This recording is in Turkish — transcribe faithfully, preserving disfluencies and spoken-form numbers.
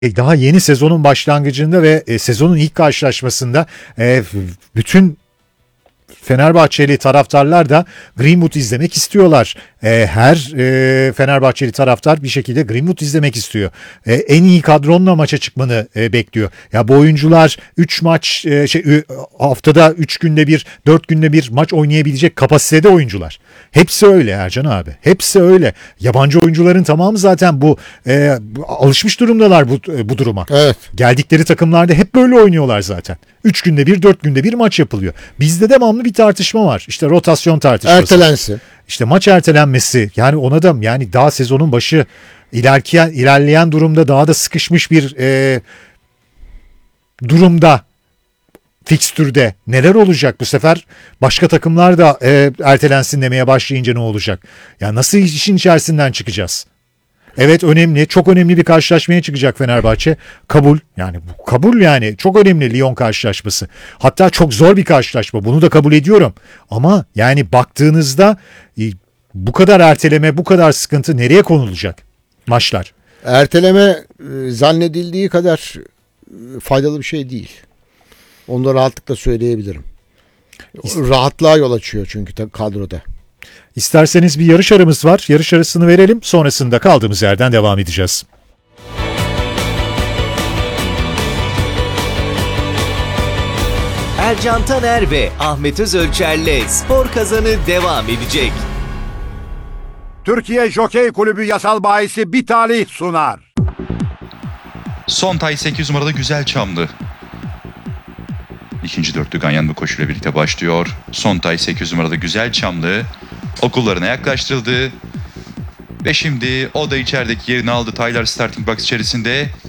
daha yeni sezonun başlangıcında ve e, sezonun ilk karşılaşmasında e, bütün Fenerbahçeli taraftarlar da Greenwood izlemek istiyorlar. E, her e, Fenerbahçeli taraftar bir şekilde Greenwood izlemek istiyor. E, en iyi kadronla maça çıkmanı e, bekliyor. Ya bu oyuncular üç maç e, şey haftada üç günde bir, dört günde bir maç oynayabilecek kapasitede oyuncular. Hepsi öyle Ercan abi. Hepsi öyle. Yabancı oyuncuların tamamı zaten bu e, alışmış durumdalar bu bu duruma. Evet. Geldikleri takımlarda hep böyle oynuyorlar zaten. üç günde bir, dört günde bir maç yapılıyor. Bizde devamlı bir tartışma var. İşte rotasyon tartışması. Ertelensin. İşte maç ertelenmesi. Yani ona da yani daha sezonun başı ilerleyen, ilerleyen durumda daha da sıkışmış bir e, durumda fikstürde neler olacak bu sefer? Başka takımlar da e, ertelensin demeye başlayınca ne olacak? Ya nasıl işin içerisinden çıkacağız? Evet, önemli. Çok önemli bir karşılaşmaya çıkacak Fenerbahçe. Kabul. Yani bu kabul yani. Çok önemli Lyon karşılaşması. Hatta çok zor bir karşılaşma. Bunu da kabul ediyorum. Ama yani baktığınızda e, bu kadar erteleme, bu kadar sıkıntı nereye konulacak maçlar? Erteleme e, zannedildiği kadar e, faydalı bir şey değil. Onu da rahatlıkla söyleyebilirim. Rahatlığa yol açıyor çünkü tabii kadroda. İsterseniz bir yarış aramız var. Yarış arasını verelim. Sonrasında kaldığımız yerden devam edeceğiz. Ercan Taner ve Ahmet Özölçer'le Spor Kazanı devam edecek. Türkiye Jokey Kulübü yasal bahisi bir talih sunar. Sontay sekiz numarada Güzel Çamlı. İkinci dörtlü Ganyan bu koşuyla birlikte başlıyor. Sontay sekiz numarada Güzel Çamlı okullarına yaklaştırıldı. Ve şimdi o da içerideki yerini aldı. Tyler starting box içerisinde.